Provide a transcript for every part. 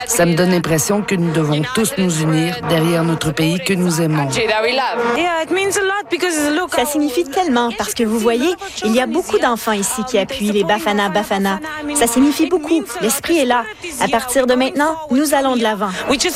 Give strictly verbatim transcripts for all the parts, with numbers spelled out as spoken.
Ça me donne l'impression que nous devons tous nous unir derrière notre pays que nous aimons. Ça signifie tellement parce que vous voyez, il y a beaucoup d'enfants ici qui appuient les Bafana Bafana. Ça signifie beaucoup. L'esprit est là. À partir de maintenant, nous allons de l'avant.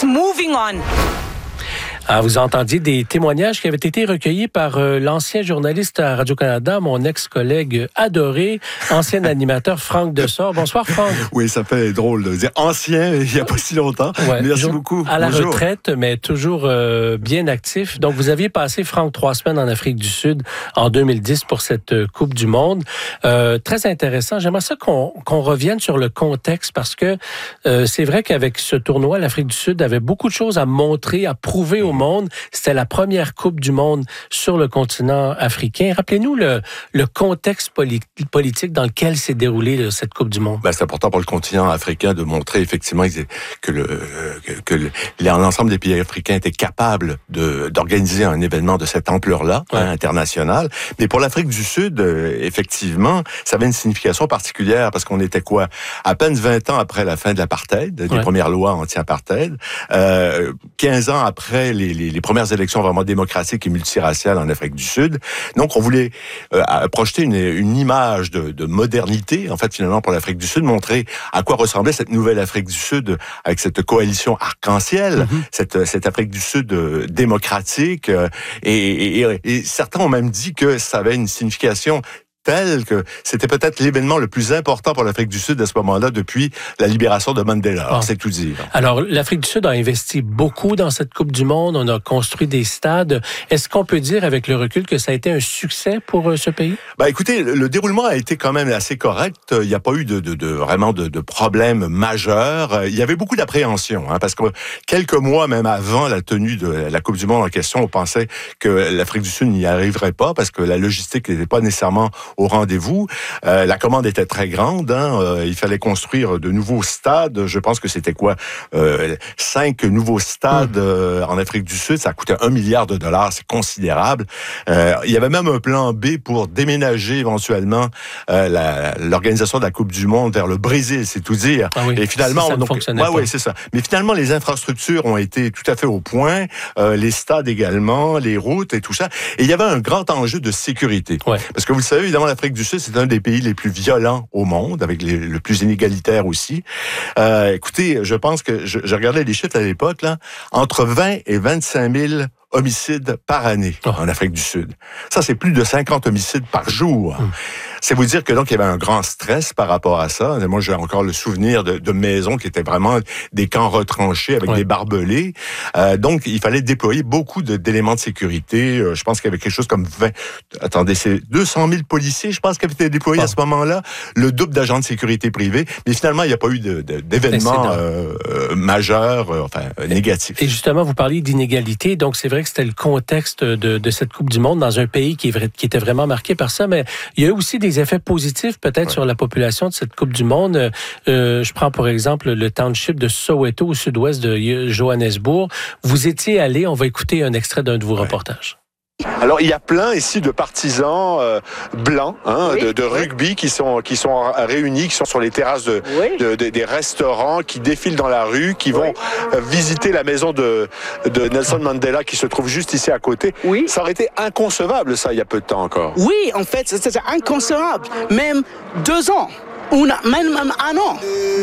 Ah, vous entendiez des témoignages qui avaient été recueillis par euh, l'ancien journaliste à Radio-Canada, mon ex-collègue adoré, ancien animateur Franck Dessort. Bonsoir, Franck. Oui, ça fait drôle de dire ancien, il n'y a pas si longtemps. Ouais, Merci beaucoup. À la Bonjour. retraite, mais toujours euh, bien actif. Donc, vous aviez passé, Franck, trois semaines en Afrique du Sud en deux mille dix pour cette euh, Coupe du Monde. Euh, très intéressant. J'aimerais ça qu'on, qu'on revienne sur le contexte parce que euh, c'est vrai qu'avec ce tournoi, l'Afrique du Sud avait beaucoup de choses à montrer, à prouver au monde. C'était la première Coupe du monde sur le continent africain. Rappelez-nous le, le contexte poli- politique dans lequel s'est déroulée cette Coupe du monde. Ben, c'est important pour le continent africain de montrer effectivement que, le, que le, l'ensemble des pays africains étaient capables de, d'organiser un événement de cette ampleur-là, ouais. hein, international. Mais pour l'Afrique du Sud, euh, effectivement, ça avait une signification particulière parce qu'on était quoi? À peine vingt ans après la fin de l'apartheid, des ouais. premières lois anti-apartheid, euh, quinze ans après les, les, les premières élections vraiment démocratiques et multiraciales en Afrique du Sud. Donc, on voulait euh, projeter une, une image de, de modernité, en fait, finalement, pour l'Afrique du Sud, montrer à quoi ressemblait cette nouvelle Afrique du Sud avec cette coalition arc-en-ciel, mm-hmm. cette, cette Afrique du Sud euh, démocratique. Euh, et, et, et certains ont même dit que ça avait une signification tel que c'était peut-être l'événement le plus important pour l'Afrique du Sud à ce moment-là depuis la libération de Mandela. Alors, ah. c'est tout dire. Alors, l'Afrique du Sud a investi beaucoup dans cette Coupe du Monde. On a construit des stades. Est-ce qu'on peut dire, avec le recul, que ça a été un succès pour euh, ce pays? Ben, écoutez, le déroulement a été quand même assez correct. Il n'y a pas eu de, de, de vraiment de, de problèmes majeurs. Il y avait beaucoup d'appréhension, hein, parce que quelques mois même avant la tenue de la Coupe du Monde en question, on pensait que l'Afrique du Sud n'y arriverait pas parce que la logistique n'était pas nécessairement au rendez-vous. Euh, la commande était très grande. Hein. Euh, il fallait construire de nouveaux stades. Je pense que c'était quoi? Euh, cinq nouveaux stades euh, en Afrique du Sud. Ça coûtait un milliard de dollars. C'est considérable. Euh, il y avait même un plan B pour déménager éventuellement euh, la, l'organisation de la Coupe du Monde vers le Brésil. C'est tout dire. Ah oui, et finalement, si ça on, ne fonctionnait ouais, pas. Ouais, c'est ça. Mais finalement, les infrastructures ont été tout à fait au point. Euh, les stades également, les routes et tout ça. Et il y avait un grand enjeu de sécurité. Ouais. Parce que vous le savez, évidemment, l'Afrique du Sud, c'est un des pays les plus violents au monde, avec les, le plus inégalitaire aussi. Euh, écoutez, je pense que, je, je regardais les chiffres à l'époque, là, entre vingt et vingt-cinq mille homicides par année oh. en Afrique du Sud. Ça, c'est plus de cinquante homicides par jour. Hum. C'est vous dire que donc il y avait un grand stress par rapport à ça. Moi, j'ai encore le souvenir de, de maisons qui étaient vraiment des camps retranchés avec ouais. des barbelés. Euh, donc, il fallait déployer beaucoup de, d'éléments de sécurité. Euh, je pense qu'il y avait quelque chose comme vingt... Attendez, c'est deux cent mille policiers, je pense, qui avaient été déployés oh. à ce moment-là. Le double d'agents de sécurité privés. Mais finalement, il n'y a pas eu de, de, d'événements euh, euh, majeurs, euh, enfin, euh, négatifs. Et justement, vous parliez d'inégalité. Donc, c'est vrai que c'était le contexte de, de cette Coupe du Monde dans un pays qui, est vrai, qui était vraiment marqué par ça. Mais il y a eu aussi des effets positifs peut-être ouais. sur la population de cette Coupe du Monde. Euh, je prends pour exemple le township de Soweto au sud-ouest de Johannesburg. Vous étiez allé, on va écouter un extrait d'un de vos ouais. reportages. Alors il y a plein ici de partisans euh, blancs hein, oui, de, de rugby oui. qui sont qui sont réunis, qui sont sur les terrasses de, oui. de, de des restaurants, qui défilent dans la rue, qui vont oui. visiter la maison de de Nelson Mandela qui se trouve juste ici à côté. Oui. Ça aurait été inconcevable ça il y a peu de temps encore. Oui, en fait c'était inconcevable, même deux ans. Ou même, même un an.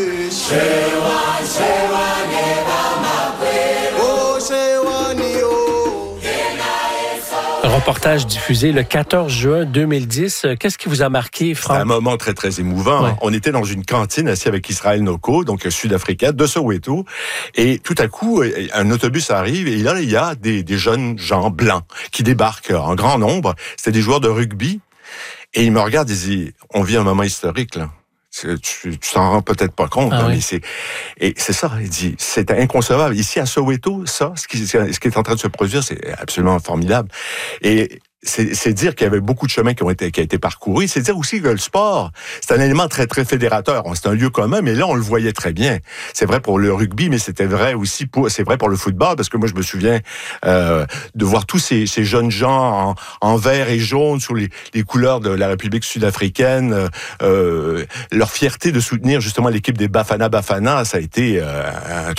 Un reportage diffusé le quatorze juin deux mille dix. Qu'est-ce qui vous a marqué, Franck? C'est un moment très, très émouvant. Ouais. On était dans une cantine assis avec Israël Noko, donc sud-africain, de Soweto. Et tout à coup, un autobus arrive et là, il y a des, des jeunes gens blancs qui débarquent en grand nombre. C'était des joueurs de rugby. Et ils me regardent et disent, on vit un moment historique, là. Tu, tu t'en rends peut-être pas compte, ah, hein, oui. mais c'est et c'est ça. Il dit, c'est inconcevable. Ici à Soweto, ça, ce qui, ce qui est en train de se produire, c'est absolument formidable. Et c'est, c'est dire qu'il y avait beaucoup de chemins qui ont été, qui a été parcourus. C'est dire aussi que le sport, c'est un élément très, très fédérateur. C'est un lieu commun, mais là, on le voyait très bien. C'est vrai pour le rugby, mais c'était vrai aussi pour, c'est vrai pour le football, parce que moi, je me souviens, euh, de voir tous ces, ces jeunes gens en, en vert et jaune sous les, les couleurs de la République sud-africaine, euh, leur fierté de soutenir justement l'équipe des Bafana Bafana, ça a été, euh, un